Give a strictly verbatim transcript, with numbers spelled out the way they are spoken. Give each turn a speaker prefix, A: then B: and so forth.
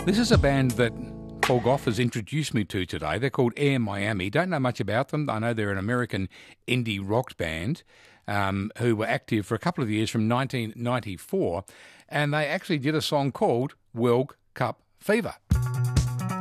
A: This is a band that Paul Gough has introduced me to today. They're called Air Miami. Don't know much about them. I know they're an American indie rock band um, who were active for a couple of years from nineteen ninety-four, and they actually did a song called World Cup Fever.